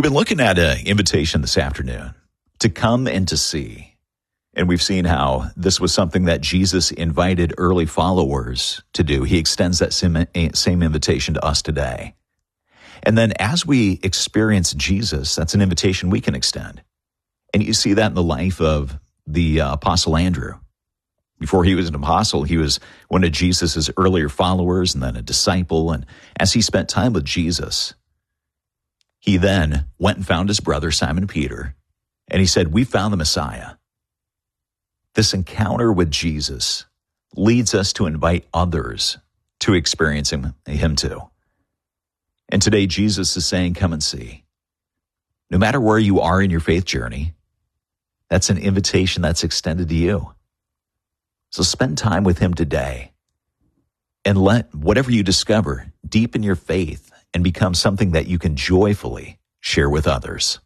We've been looking at an invitation this afternoon to come and to see. And we've seen how this was something that Jesus invited early followers to do. He extends that same invitation to us today. And then as we experience Jesus, that's an invitation we can extend. And you see that in the life of the Apostle Andrew. Before he was an apostle, he was one of Jesus' earlier followers and then a disciple. And as he spent time with Jesus, he then went and found his brother, Simon Peter, and he said, "We found the Messiah." This encounter with Jesus leads us to invite others to experience him too. And today Jesus is saying, come and see. No matter where you are in your faith journey, that's an invitation that's extended to you. So spend time with him today and let whatever you discover deepen your faith and become something that you can joyfully share with others.